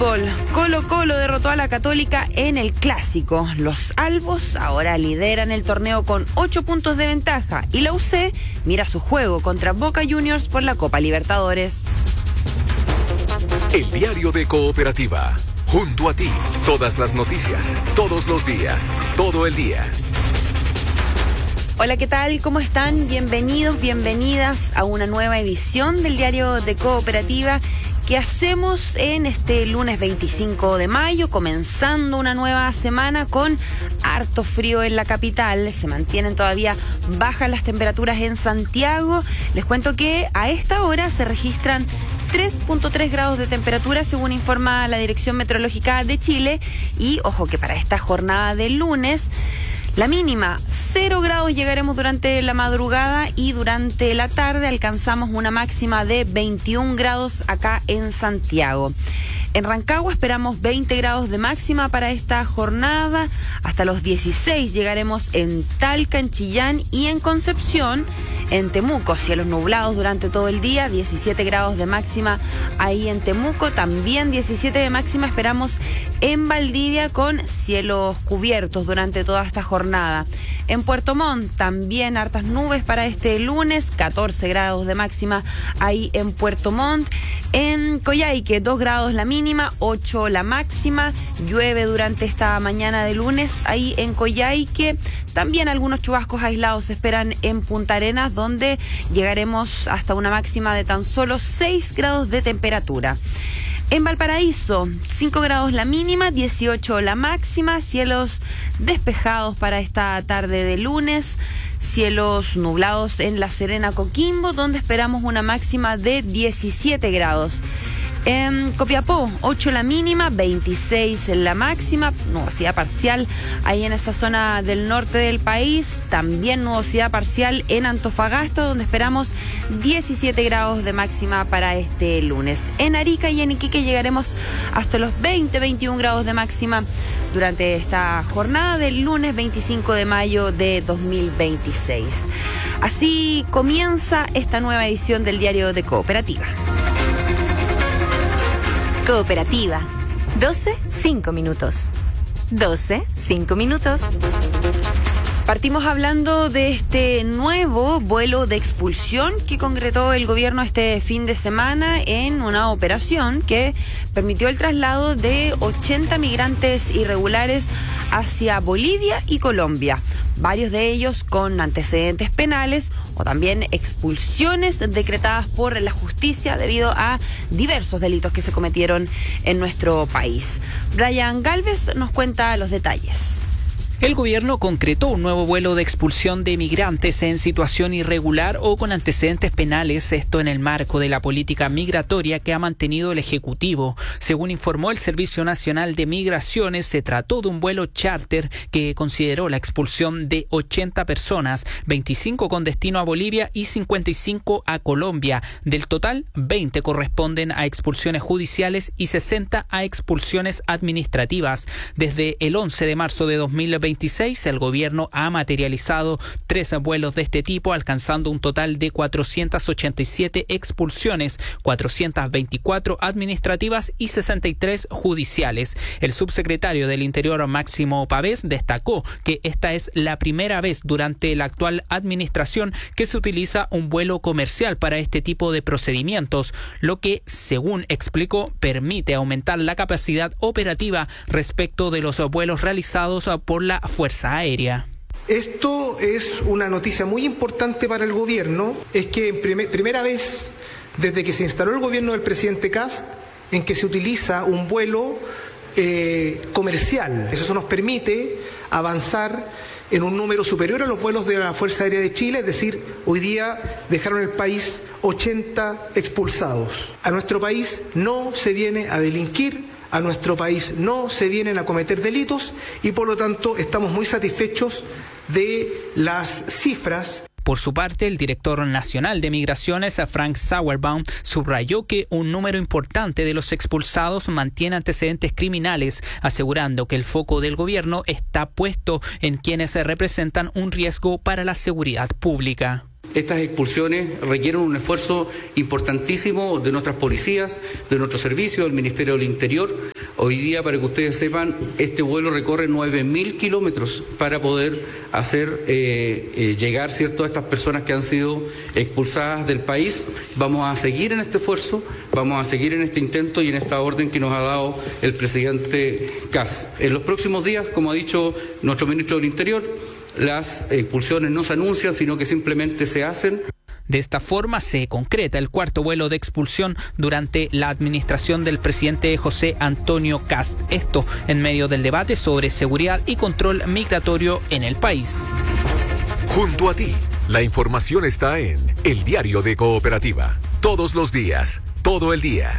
fútbol, Colo-Colo derrotó a la Católica en el Clásico. Los albos ahora lideran el torneo con 8 puntos de ventaja y la UC mira su juego contra Boca Juniors por la Copa Libertadores. El diario de Cooperativa. Junto a ti, todas las noticias, todos los días, todo el día. Hola, ¿qué tal? ¿Cómo están? Bienvenidos, bienvenidas a una nueva edición del diario de Cooperativa que hacemos en este lunes 25 de mayo, comenzando una nueva semana con harto frío en la capital. Se mantienen todavía bajas las temperaturas en Santiago. Les cuento que a esta hora se registran 3.3 grados de temperatura, según informa la Dirección Meteorológica de Chile. Y ojo que para esta jornada de lunes, la mínima, 0 grados llegaremos durante la madrugada y durante la tarde alcanzamos una máxima de 21 grados acá en Santiago. En Rancagua esperamos 20 grados de máxima para esta jornada, hasta los 16 llegaremos en Talca, en Chillán y en Concepción. En Temuco, cielos nublados durante todo el día, 17 grados de máxima ahí en Temuco, también 17 de máxima esperamos en Valdivia con cielos cubiertos durante toda esta jornada. En Puerto Montt también hartas nubes para este lunes, 14 grados de máxima ahí en Puerto Montt. En Coyhaique, 2 grados la mínima, 8 la máxima, llueve durante esta mañana de lunes ahí en Coyhaique. También algunos chubascos aislados se esperan en Punta Arenas, donde llegaremos hasta una máxima de tan solo 6 grados de temperatura. En Valparaíso, 5 grados la mínima, 18 la máxima, cielos despejados para esta tarde de lunes, cielos nublados en La Serena, Coquimbo, donde esperamos una máxima de 17 grados. En Copiapó, 8 la mínima, 26 la máxima, nubosidad parcial ahí en esa zona del norte del país, también nubosidad parcial en Antofagasta, donde esperamos 17 grados de máxima para este lunes. En Arica y en Iquique llegaremos hasta los 21 grados de máxima durante esta jornada del lunes 25 de mayo de 2026. Así comienza esta nueva edición del diario de Cooperativa. Cooperativa. 12, 5 minutos. 12, 5 minutos. Partimos hablando de este nuevo vuelo de expulsión que concretó el gobierno este fin de semana en una operación que permitió el traslado de 80 migrantes irregulares hacia Bolivia y Colombia, varios de ellos con antecedentes penales o también expulsiones decretadas por la justicia debido a diversos delitos que se cometieron en nuestro país. Brian Galvez nos cuenta los detalles. El gobierno concretó un nuevo vuelo de expulsión de migrantes en situación irregular o con antecedentes penales, esto en el marco de la política migratoria que ha mantenido el Ejecutivo. Según informó el Servicio Nacional de Migraciones, se trató de un vuelo charter que consideró la expulsión de 80 personas, 25 con destino a Bolivia y 55 a Colombia. Del total, 20 corresponden a expulsiones judiciales y 60 a expulsiones administrativas. Desde el 11 de marzo de 2026, el gobierno ha materializado 3 vuelos de este tipo, alcanzando un total de 487 expulsiones, 424 administrativas y 63 judiciales. El subsecretario del Interior, Máximo Pavés, destacó que esta es la primera vez durante la actual administración que se utiliza un vuelo comercial para este tipo de procedimientos, lo que, según explicó, permite aumentar la capacidad operativa respecto de los vuelos realizados por la Fuerza Aérea. Esto es una noticia muy importante para el gobierno, es que primera vez desde que se instaló el gobierno del presidente Kast en que se utiliza un vuelo comercial. Eso nos permite avanzar en un número superior a los vuelos de la Fuerza Aérea de Chile, es decir, hoy día dejaron el país 80 expulsados. A nuestro país no se viene a delinquir, a nuestro país no se vienen a cometer delitos y por lo tanto estamos muy satisfechos de las cifras. Por su parte, el director nacional de Migraciones, Frank Sauerbaum, subrayó que un número importante de los expulsados mantiene antecedentes criminales, asegurando que el foco del gobierno está puesto en quienes representan un riesgo para la seguridad pública. Estas expulsiones requieren un esfuerzo importantísimo de nuestras policías, de nuestro servicio, del Ministerio del Interior, Hoy día, para que ustedes sepan, este vuelo recorre 9.000 kilómetros para poder hacer llegar, ¿cierto?, a estas personas que han sido expulsadas del país. Vamos a seguir en este esfuerzo, vamos a seguir en este intento y en esta orden que nos ha dado el presidente Kast. En los próximos días, como ha dicho nuestro ministro del Interior, las expulsiones no se anuncian, sino que simplemente se hacen. De esta forma se concreta el cuarto vuelo de expulsión durante la administración del presidente José Antonio Kast. Esto en medio del debate sobre seguridad y control migratorio en el país. Junto a ti, la información está en El Diario de Cooperativa. Todos los días, todo el día.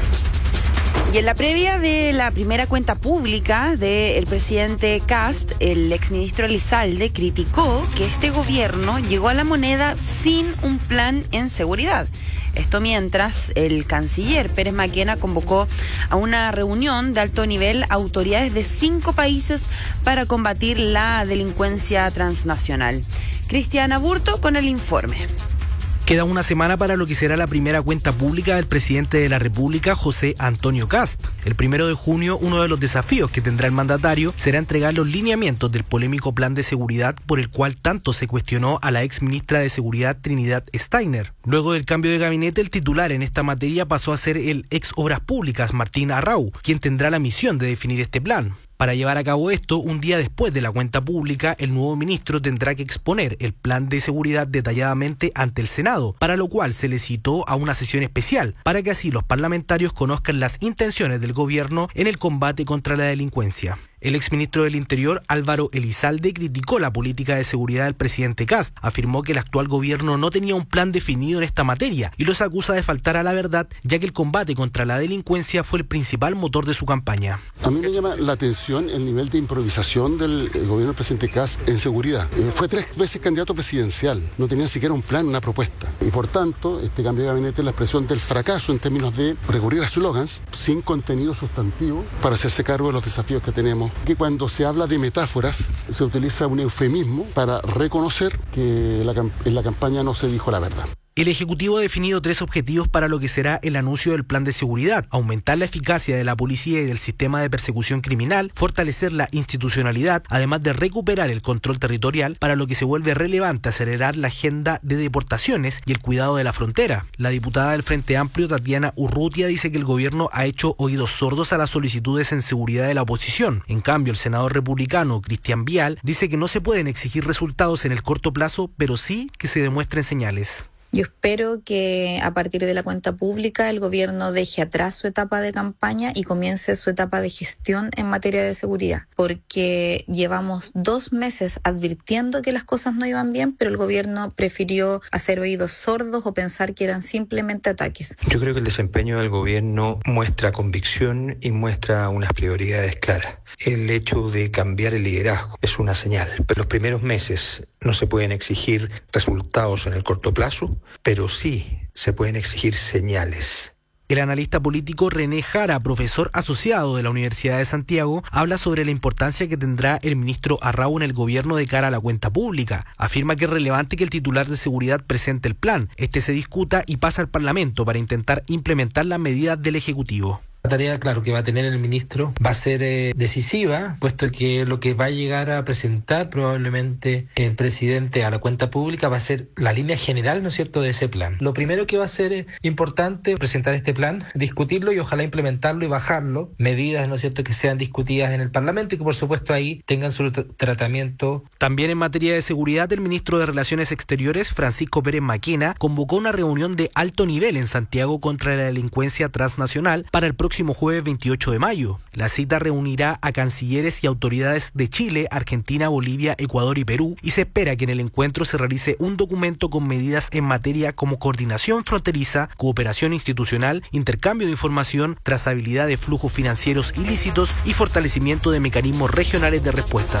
Y en la previa de la primera cuenta pública del presidente Kast, el exministro Elizalde criticó que este gobierno llegó a la moneda sin un plan en seguridad. Esto mientras el canciller Pérez Maquena convocó a una reunión de alto nivel a autoridades de 5 países para combatir la delincuencia transnacional. Cristiana Burto con el informe. Queda una semana para lo que será la primera cuenta pública del presidente de la República, José Antonio Kast. El 1 de junio, uno de los desafíos que tendrá el mandatario será entregar los lineamientos del polémico plan de seguridad por el cual tanto se cuestionó a la ex ministra de Seguridad Trinidad Steiner. Luego del cambio de gabinete, el titular en esta materia pasó a ser el ex Obras Públicas, Martín Arrau, quien tendrá la misión de definir este plan. Para llevar a cabo esto, un día después de la cuenta pública, el nuevo ministro tendrá que exponer el plan de seguridad detalladamente ante el Senado, para lo cual se le citó a una sesión especial, para que así los parlamentarios conozcan las intenciones del gobierno en el combate contra la delincuencia. El exministro del Interior, Álvaro Elizalde, criticó la política de seguridad del presidente Kast. Afirmó que el actual gobierno no tenía un plan definido en esta materia y los acusa de faltar a la verdad, ya que el combate contra la delincuencia fue el principal motor de su campaña. A mí me llama la atención el nivel de improvisación del gobierno del presidente Kast en seguridad. Fue 3 veces candidato presidencial, no tenía siquiera un plan, una propuesta. Y por tanto, este cambio de gabinete es la expresión del fracaso en términos de recurrir a slogans sin contenido sustantivo para hacerse cargo de los desafíos que tenemos. Que cuando se habla de metáforas se utiliza un eufemismo para reconocer que en la campaña no se dijo la verdad. El Ejecutivo ha definido 3 objetivos para lo que será el anuncio del plan de seguridad: aumentar la eficacia de la policía y del sistema de persecución criminal, fortalecer la institucionalidad, además de recuperar el control territorial, para lo que se vuelve relevante acelerar la agenda de deportaciones y el cuidado de la frontera. La diputada del Frente Amplio, Tatiana Urrutia, dice que el gobierno ha hecho oídos sordos a las solicitudes en seguridad de la oposición. En cambio, el senador republicano, Cristian Vial, dice que no se pueden exigir resultados en el corto plazo, pero sí que se demuestren señales. Yo espero que a partir de la cuenta pública el gobierno deje atrás su etapa de campaña y comience su etapa de gestión en materia de seguridad, porque llevamos 2 meses advirtiendo que las cosas no iban bien, pero el gobierno prefirió hacer oídos sordos o pensar que eran simplemente ataques. Yo creo que el desempeño del gobierno muestra convicción y muestra unas prioridades claras. El hecho de cambiar el liderazgo es una señal, pero los primeros meses no se pueden exigir resultados en el corto plazo, pero sí se pueden exigir señales. El analista político René Jara, profesor asociado de la Universidad de Santiago, habla sobre la importancia que tendrá el ministro Arrau en el gobierno de cara a la cuenta pública. Afirma que es relevante que el titular de seguridad presente el plan, este se discuta y pasa al Parlamento para intentar implementar las medidas del Ejecutivo. La tarea, claro, que va a tener el ministro va a ser decisiva, puesto que lo que va a llegar a presentar probablemente el presidente a la cuenta pública va a ser la línea general, ¿no es cierto?, de ese plan. Lo primero que va a ser importante presentar este plan, discutirlo y ojalá implementarlo y bajarlo, medidas, ¿no es cierto?, que sean discutidas en el Parlamento y que por supuesto ahí tengan su tratamiento. También en materia de seguridad, el ministro de Relaciones Exteriores, Francisco Pérez Maquena, convocó una reunión de alto nivel en Santiago contra la delincuencia transnacional para el próximo jueves 28 de mayo. La cita reunirá a cancilleres y autoridades de Chile, Argentina, Bolivia, Ecuador y Perú, y se espera que en el encuentro se realice un documento con medidas en materia como coordinación fronteriza, cooperación institucional, intercambio de información, trazabilidad de flujos financieros ilícitos y fortalecimiento de mecanismos regionales de respuesta.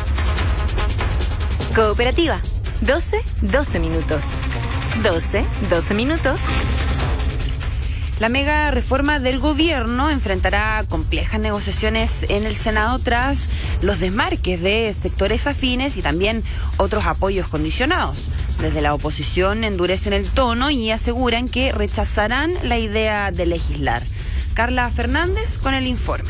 Cooperativa, 12 minutos. 12 minutos. La mega reforma del gobierno enfrentará complejas negociaciones en el Senado tras los desmarques de sectores afines y también otros apoyos condicionados. Desde la oposición endurecen el tono y aseguran que rechazarán la idea de legislar. Carla Fernández con el informe.